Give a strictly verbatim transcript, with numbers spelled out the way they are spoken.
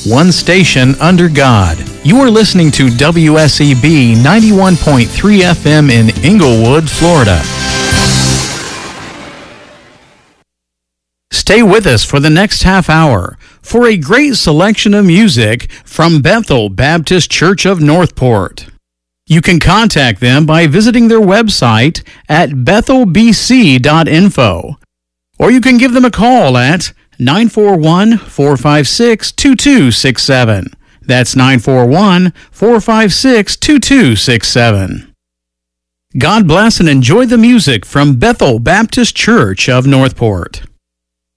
one station under God. You are listening to W S E B ninety-one point three F M in Inglewood, Florida. Stay with us for the next half hour for a great selection of music from Bethel Baptist Church of Northport. You can contact them by visiting their website at bethel b c dot info, or you can give them a call at nine four one, four five six, two two six seven. That's nine four one, four five six, two two six seven. God bless and enjoy the music from Bethel Baptist Church of Northport.